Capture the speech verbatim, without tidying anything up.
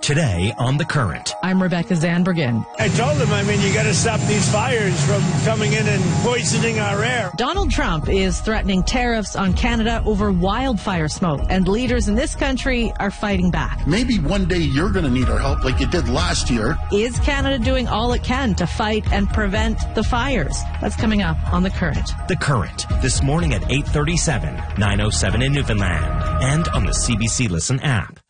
Today on The Current. I'm Rebecca Zandbergen. I told them, I mean, you got to stop these fires from coming in and poisoning our air. Donald Trump is threatening tariffs on Canada over wildfire smoke, and leaders in this country are fighting back. Maybe one day you're going to need our help like you did last year. Is Canada doing all it can to fight and prevent the fires? That's coming up on The Current. The Current, this morning at eight thirty-seven, nine oh seven in Newfoundland, and on the C B C Listen app.